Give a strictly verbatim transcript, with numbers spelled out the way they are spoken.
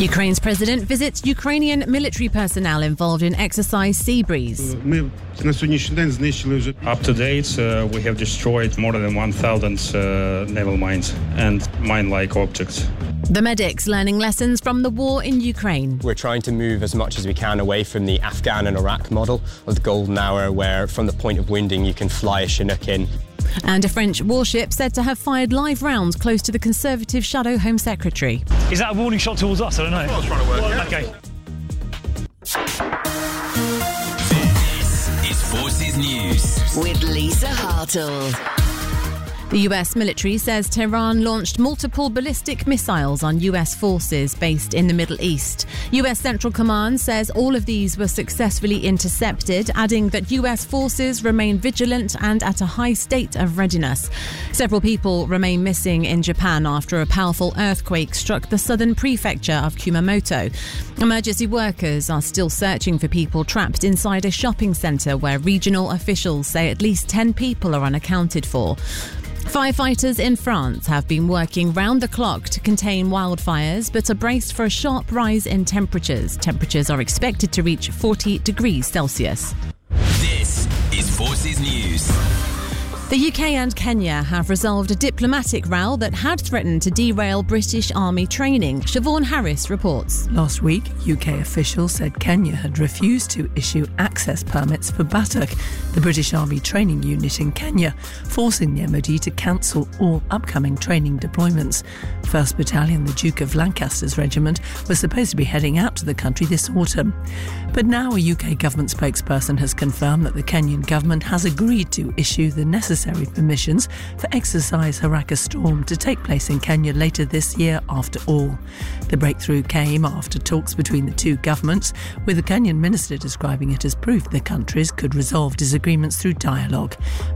Ukraine's president visits Ukrainian military personnel involved in exercise Sea Breeze. Up to date, uh, we have destroyed more than one thousand uh, naval mines and mine-like objects. The medics learning lessons from the war in Ukraine. We're trying to move as much as we can away from the Afghan and Iraq model of the golden hour, where from the point of winding you can fly a Chinook in. And a French warship said to have fired live rounds close to the Conservative Shadow Home Secretary. Is that a warning shot towards us? I don't know. Well, I was trying to work well, out. Okay. This is Forces News with Lisa Hartle. The U S military says Tehran launched multiple ballistic missiles on U S forces based in the Middle East. U S Central Command says all of these were successfully intercepted, adding that U S forces remain vigilant and at a high state of readiness. Several people remain missing in Japan after a powerful earthquake struck the southern prefecture of Kumamoto. Emergency workers are still searching for people trapped inside a shopping centre where regional officials say at least ten people are unaccounted for. Firefighters in France have been working round the clock to contain wildfires, but are braced for a sharp rise in temperatures. Temperatures are expected to reach forty degrees Celsius. This is Forces News. The U K and Kenya have resolved a diplomatic row that had threatened to derail British Army training. Siobhan Harris reports. Last week, U K officials said Kenya had refused to issue access permits for Batak, the British Army training unit in Kenya, forcing the M O D to cancel all upcoming training deployments. first Battalion, the Duke of Lancaster's regiment, was supposed to be heading out to the country this autumn. But now a U K government spokesperson has confirmed that the Kenyan government has agreed to issue the necessary permissions for exercise Haraka Storm to take place in Kenya later this year after all. The breakthrough came after talks between the two governments, with the Kenyan minister describing it as proof the countries could resolve disagreements through dialogue.